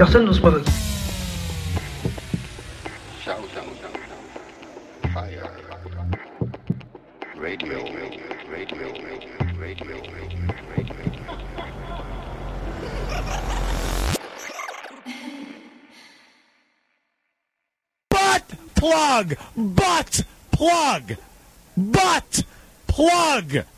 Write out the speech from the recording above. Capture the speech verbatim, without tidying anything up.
personne n'ose pas vaguer. Radio, radio, radio, radio, radio. Butt plug! Butt plug! Butt plug!